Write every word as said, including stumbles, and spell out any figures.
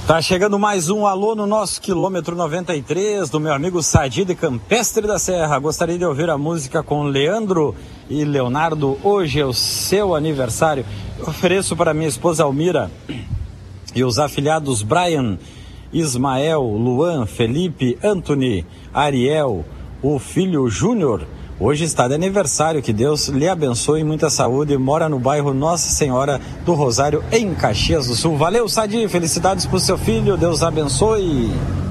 Tá chegando mais um alô no nosso quilômetro noventa e três do meu amigo Sadi de Campestre da Serra. Gostaria de ouvir a música com Leandro e Leonardo. Hoje é o seu aniversário. Eu ofereço para minha esposa Almira e os afilhados Brian, Ismael, Luan, Felipe, Anthony, Ariel, o filho Júnior. Hoje está de aniversário, que Deus lhe abençoe, muita saúde. Mora no bairro Nossa Senhora do Rosário, em Caxias do Sul. Valeu, Sadi, felicidades para o seu filho, Deus abençoe.